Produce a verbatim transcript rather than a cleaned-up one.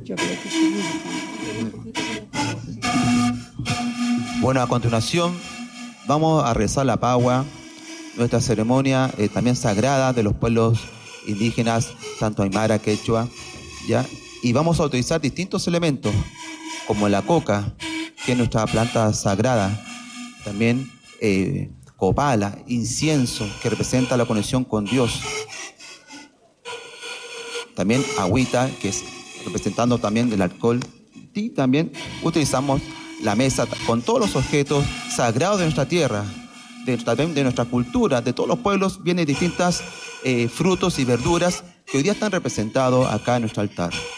Bueno, a continuación vamos a rezar la Pagua, nuestra ceremonia eh, también sagrada de los pueblos indígenas, tanto aymara, quechua, ¿ya? Y vamos a utilizar distintos elementos, como la coca, que es nuestra planta sagrada, también eh, copala, incienso, que representa la conexión con Dios, también agüita, que es representando también el alcohol, y también utilizamos la mesa con todos los objetos sagrados de nuestra tierra, de, también de nuestra cultura, de todos los pueblos. Vienen distintas eh, frutos y verduras que hoy día están representados acá en nuestro altar.